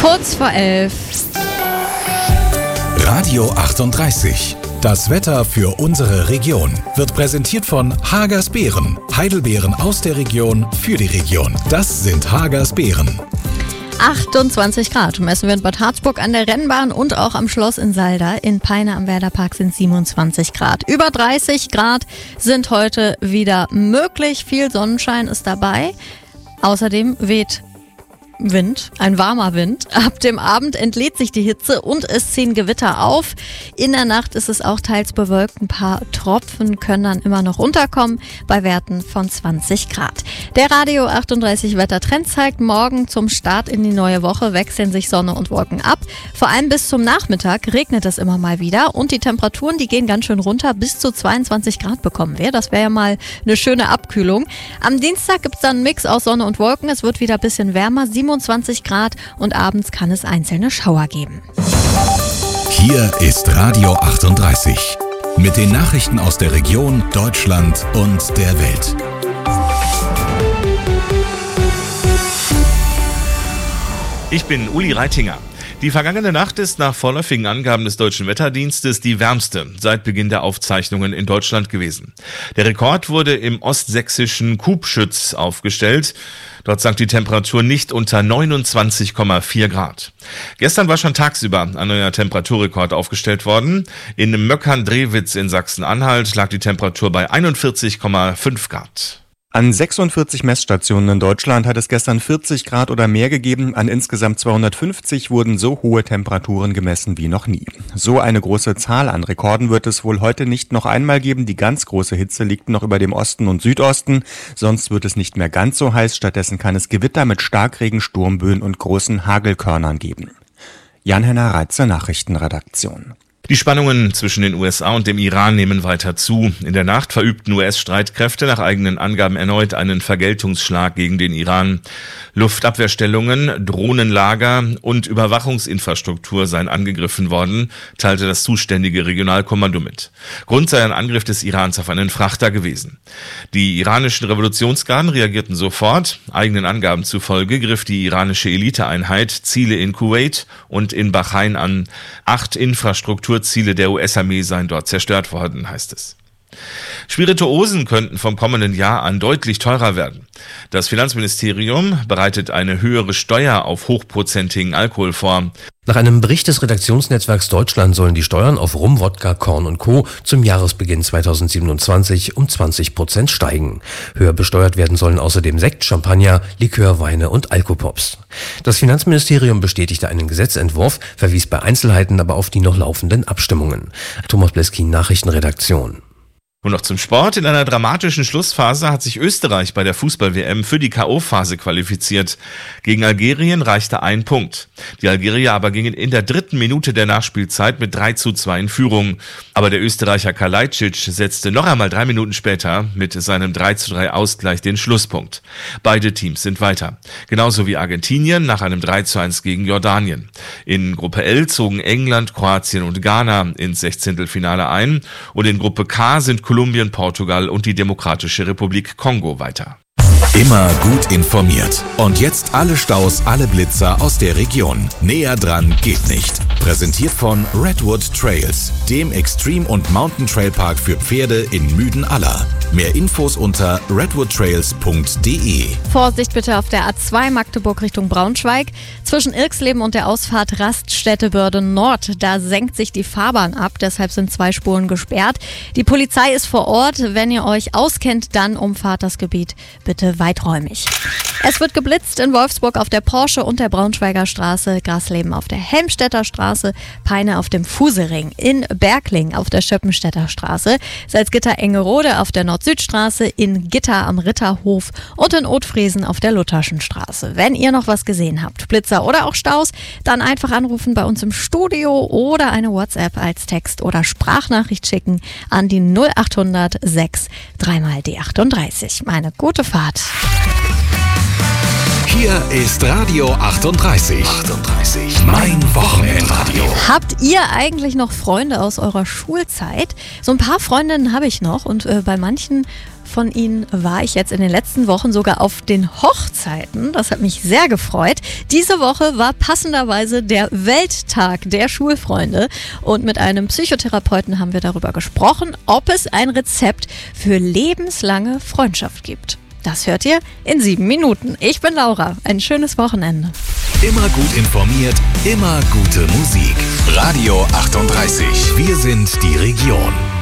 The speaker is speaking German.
Kurz vor 11. Radio 38. Das Wetter für unsere Region wird präsentiert von Hagers Beeren. Heidelbeeren aus der Region für die Region. Das sind Hagers Beeren. 28 Grad messen wir in Bad Harzburg an der Rennbahn und auch am Schloss in Salda. In Peine am Werderpark sind 27 Grad. Über 30 Grad sind heute wieder möglich. Viel Sonnenschein ist dabei. Außerdem weht Wind, ein warmer Wind. Ab dem Abend entlädt sich die Hitze und es ziehen Gewitter auf. In der Nacht ist es auch teils bewölkt. Ein paar Tropfen können dann immer noch runterkommen bei Werten von 20 Grad. Der Radio 38 Wettertrend zeigt, morgen zum Start in die neue Woche wechseln sich Sonne und Wolken ab. Vor allem bis zum Nachmittag regnet es immer mal wieder und die Temperaturen, die gehen ganz schön runter. Bis zu 22 Grad bekommen wir. Das wäre ja mal eine schöne Abkühlung. Am Dienstag gibt es dann einen Mix aus Sonne und Wolken. Es wird wieder ein bisschen wärmer, 27 Grad und abends kann es einzelne Schauer geben. Hier ist Radio 38 mit den Nachrichten aus der Region, Deutschland und der Welt. Ich bin Uli Reitinger. Die vergangene Nacht ist nach vorläufigen Angaben des Deutschen Wetterdienstes die wärmste seit Beginn der Aufzeichnungen in Deutschland gewesen. Der Rekord wurde im ostsächsischen Kubschütz aufgestellt. Dort sank die Temperatur nicht unter 29,4 Grad. Gestern war schon tagsüber ein neuer Temperaturrekord aufgestellt worden. In Möckern-Drewitz in Sachsen-Anhalt lag die Temperatur bei 41,5 Grad. An 46 Messstationen in Deutschland hat es gestern 40 Grad oder mehr gegeben. An insgesamt 250 wurden so hohe Temperaturen gemessen wie noch nie. So eine große Zahl an Rekorden wird es wohl heute nicht noch einmal geben. Die ganz große Hitze liegt noch über dem Osten und Südosten. Sonst wird es nicht mehr ganz so heiß. Stattdessen kann es Gewitter mit Starkregen, Sturmböen und großen Hagelkörnern geben. Jan-Henner Reitzer, Nachrichtenredaktion. Die Spannungen zwischen den USA und dem Iran nehmen weiter zu. In der Nacht verübten US-Streitkräfte nach eigenen Angaben erneut einen Vergeltungsschlag gegen den Iran. Luftabwehrstellungen, Drohnenlager und Überwachungsinfrastruktur seien angegriffen worden, teilte das zuständige Regionalkommando mit. Grund sei ein Angriff des Irans auf einen Frachter gewesen. Die iranischen Revolutionsgarden reagierten sofort. Eigenen Angaben zufolge griff die iranische Eliteeinheit Ziele in Kuwait und in Bahrain an. 8 Infrastrukturziele der US-Armee seien dort zerstört worden, heißt es. Spirituosen könnten vom kommenden Jahr an deutlich teurer werden. Das Finanzministerium bereitet eine höhere Steuer auf hochprozentigen Alkohol vor. Nach einem Bericht des Redaktionsnetzwerks Deutschland sollen die Steuern auf Rum, Wodka, Korn und Co. zum Jahresbeginn 2027 um 20% steigen. Höher besteuert werden sollen außerdem Sekt, Champagner, Likör, Weine und Alkopops. Das Finanzministerium bestätigte einen Gesetzentwurf, verwies bei Einzelheiten aber auf die noch laufenden Abstimmungen. Thomas Bleskin, Nachrichtenredaktion. Und noch zum Sport. In einer dramatischen Schlussphase hat sich Österreich bei der Fußball-WM für die K.O.-Phase qualifiziert. Gegen Algerien reichte ein Punkt. Die Algerier aber gingen in der 3. Minute der Nachspielzeit mit 3:2 in Führung. Aber der Österreicher Kalajdzic setzte noch einmal 3 Minuten später mit seinem 3:3 Ausgleich den Schlusspunkt. Beide Teams sind weiter. Genauso wie Argentinien nach einem 3:1 gegen Jordanien. In Gruppe L zogen England, Kroatien und Ghana ins 16. ein. Und in Gruppe K sind Kolumbien, Portugal und die Demokratische Republik Kongo weiter. Immer gut informiert. Und jetzt alle Staus, alle Blitzer aus der Region. Näher dran geht nicht. Präsentiert von Redwood Trails, dem Extreme- und Mountain-Trail-Park für Pferde in Müden-Aller. Mehr Infos unter redwoodtrails.de. Vorsicht bitte auf der A2 Magdeburg Richtung Braunschweig. Zwischen Irxleben und der Ausfahrt Raststätte-Börde Nord, da senkt sich die Fahrbahn ab, deshalb sind 2 Spuren gesperrt. Die Polizei ist vor Ort. Wenn ihr euch auskennt, dann umfahrt das Gebiet bitte weiträumig. Es wird geblitzt in Wolfsburg auf der Porsche und der Braunschweiger Straße, Grasleben auf der Helmstedter Straße, Peine auf dem Fusering, in Bergling auf der Schöppenstädter Straße, Salzgitter-Engerode auf der Nord-Süd-Straße, in Gitter am Ritterhof und in Othfriesen auf der Lutherschen Straße. Wenn ihr noch was gesehen habt, Blitzer oder auch Staus, dann einfach anrufen bei uns im Studio oder eine WhatsApp als Text- oder Sprachnachricht schicken an die 0800 6 3 die 38. Eine gute Fahrt. Hier ist Radio 38. Mein Wochenendradio. Habt ihr eigentlich noch Freunde aus eurer Schulzeit? So ein paar Freundinnen habe ich noch und bei manchen von ihnen war ich jetzt in den letzten Wochen sogar auf den Hochzeiten. Das hat mich sehr gefreut. Diese Woche war passenderweise der Welttag der Schulfreunde. Und mit einem Psychotherapeuten haben wir darüber gesprochen, ob es ein Rezept für lebenslange Freundschaft gibt. Das hört ihr in 7 Minuten. Ich bin Laura. Ein schönes Wochenende. Immer gut informiert, immer gute Musik. Radio 38. Wir sind die Region.